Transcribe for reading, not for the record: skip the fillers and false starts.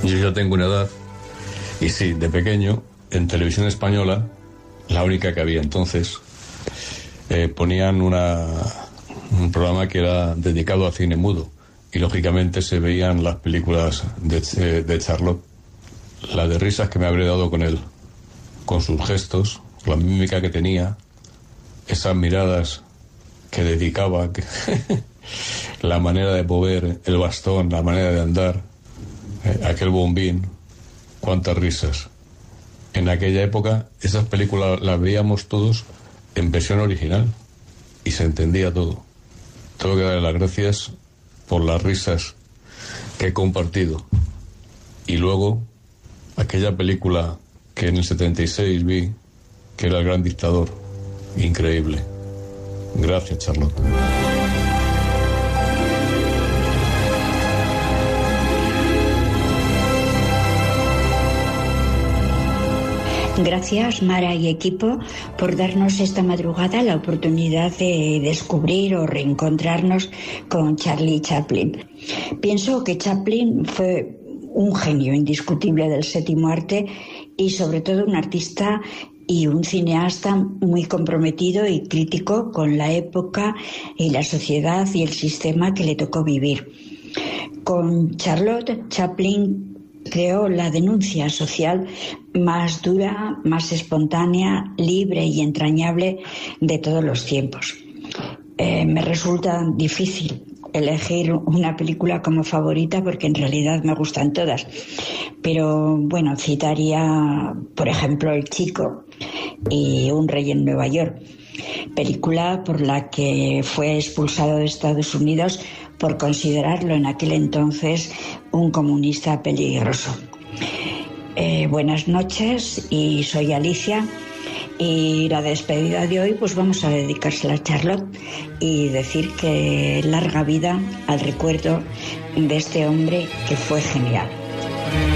Yo ya tengo una edad y sí, de pequeño, en televisión española, la única que había entonces, ponían un programa que era dedicado a cine mudo y lógicamente se veían las películas de Charlotte. La de risas que me habré dado con él, con sus gestos, la mímica que tenía, esas miradas que dedicaba, la manera de mover el bastón, la manera de andar, aquel bombín, cuántas risas. En aquella época esas películas las veíamos todos en versión original y se entendía todo. Tengo que darle las gracias por las risas que he compartido. Y luego aquella película que en el 76 vi, que era El Gran Dictador, increíble. Gracias, Charlotte. Gracias, Mara y equipo, por darnos esta madrugada la oportunidad de descubrir o reencontrarnos con Charlie Chaplin. Pienso que Chaplin fue un genio indiscutible del séptimo arte y sobre todo un artista y un cineasta muy comprometido y crítico con la época y la sociedad y el sistema que le tocó vivir. Con Charlotte, Chaplin creó la denuncia social más dura, más espontánea, libre y entrañable de todos los tiempos. Me resulta difícil elegir una película como favorita porque en realidad me gustan todas. Pero bueno, citaría, por ejemplo, El Chico y Un rey en Nueva York, película por la que fue expulsado de Estados Unidos por considerarlo en aquel entonces un comunista peligroso. Buenas noches, y soy Alicia, y la despedida de hoy pues vamos a dedicársela a Charlotte y decir que larga vida al recuerdo de este hombre que fue genial.